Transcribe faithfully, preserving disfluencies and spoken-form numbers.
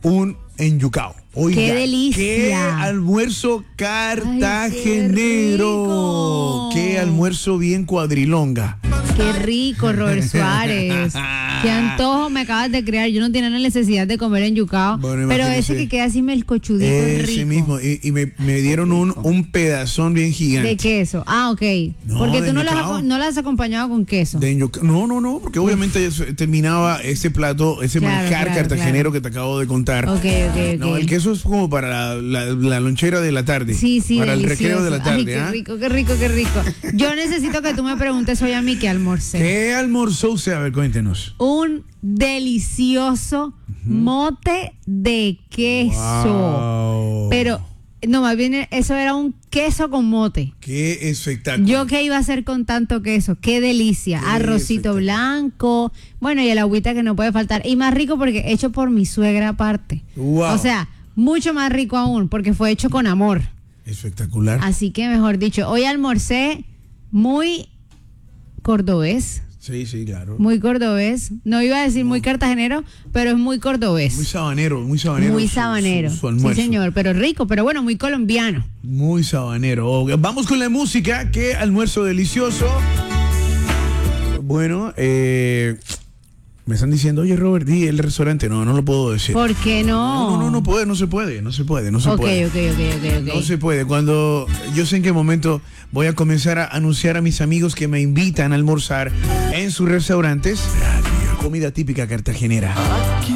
un enyucao. Oiga, ¡qué delicia! ¡Qué almuerzo cartagenero! Ay, qué rico. ¡Qué almuerzo bien cuadrilonga! ¡Qué rico, Robert Suárez! ¡Qué antojo me acabas de crear! Yo no tenía la necesidad de comer enyucao, Bueno, pero imagínese. ese que queda así melcochudito es rico. Ese mismo. Y, y me, me dieron un, un pedazón bien gigante. De queso. Ah, ok. No, porque de tú no las, enyucao. no las has acompañado con queso. De enyucao. No, no, no, porque obviamente eso terminaba ese plato, ese Claro, manjar claro, cartagenero claro. que te acabo de contar. Ok, ok, ok. No, el queso es como para la, la, la lonchera de la tarde. Sí, sí, Para delicioso. el recreo de la tarde. Ay, qué ¿ah? rico, qué rico, qué rico. Yo necesito que tú me preguntes hoy a mí qué almorcé. ¿Qué almorzó usted? A ver, cuéntenos. Un delicioso mote de queso. Wow. Pero, no, más bien eso era un queso con mote. Qué espectáculo. Yo qué iba a hacer con tanto queso, qué delicia. Qué Arrocito espectáculo. blanco, bueno, y el agüita que no puede faltar. Y más rico porque hecho por mi suegra aparte. Wow. O sea, mucho más rico aún porque fue hecho con amor. Espectacular. Así que mejor dicho, hoy almorcé muy cordobés. Sí, sí, claro. Muy cordobés. No iba a decir muy cartagenero, pero es muy cordobés. Muy sabanero, muy sabanero. Muy su- sabanero. su- su almuerzo. Sí, señor, pero rico, pero bueno, muy colombiano. Muy sabanero. Oh, vamos con la música. Qué almuerzo delicioso. Bueno, eh, me están diciendo, oye, Robert, di el restaurante. No, no lo puedo decir. ¿Por qué no? No, no, no, no puede, no se puede, no se puede, no se Ok, puede. ok, ok, ok, ok. No se puede. Cuando yo sé en qué momento voy a comenzar a anunciar a mis amigos que me invitan a almorzar en sus restaurantes comida típica cartagenera.